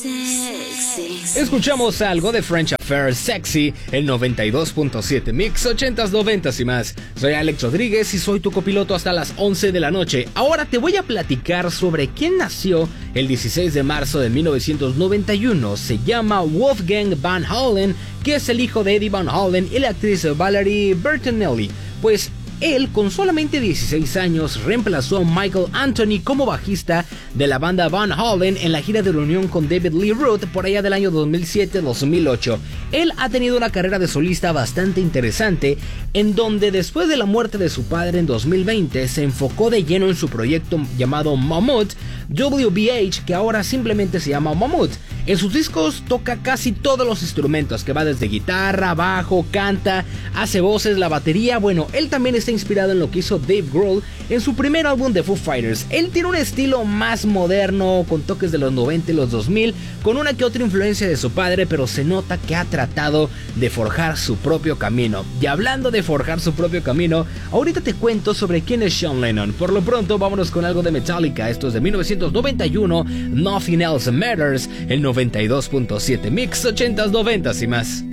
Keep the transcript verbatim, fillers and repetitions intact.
Escuchamos algo de French Affair, Sexy, el noventa y dos punto siete Mix, ochentas, noventas y más. Soy Alex Rodríguez y soy tu copiloto hasta las once de la noche. Ahora te voy a platicar sobre quién nació el dieciséis de marzo de mil novecientos noventa y uno. Se llama Wolfgang Van Halen, que es el hijo de Eddie Van Halen y la actriz Valerie Bertinelli. Pues él, con solamente dieciséis años, reemplazó a Michael Anthony como bajista de la banda Van Halen en la gira de reunión con David Lee Roth por allá del año dos mil siete a dos mil ocho. Él ha tenido una carrera de solista bastante interesante, en donde después de la muerte de su padre en dos mil veinte se enfocó de lleno en su proyecto llamado Mammoth, W B H, que ahora simplemente se llama Mammoth. En sus discos toca casi todos los instrumentos, que va desde guitarra, bajo, canta, hace voces, la batería. Bueno, él también está inspirado en lo que hizo Dave Grohl en su primer álbum de Foo Fighters. Él tiene un estilo más moderno, con toques de los noventa y los dos mil, con una que otra influencia de su padre, pero se nota que ha tratado de forjar su propio camino. Y hablando de forjar su propio camino, ahorita te cuento sobre quién es Sean Lennon. Por lo pronto, vámonos con algo de Metallica. Esto es de mil novecientos noventa y uno, Nothing Else Matters, el noventa y dos punto siete Mix, ochentas, noventas y más.